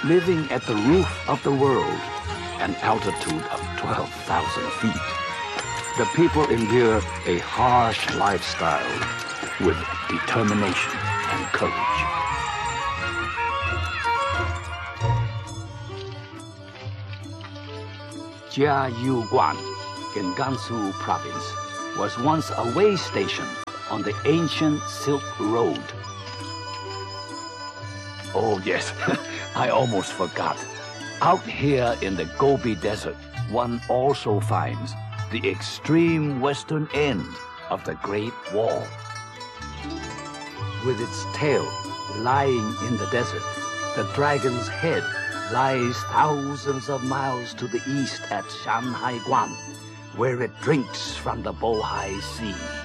living at the roof of the world, an altitude of 12,000 feet. The people endure a harsh lifestyle with determination and courage. Jiayuguan in Gansu province was once a way station on the ancient Silk Road. Oh yes, I almost forgot. Out here in the Gobi Desert, one also finds the extreme western end of the Great Wall. With its tail lying in the desert, the dragon's head lies thousands of miles to the east at Shanhaiguan, where it drinks from the Bohai Sea.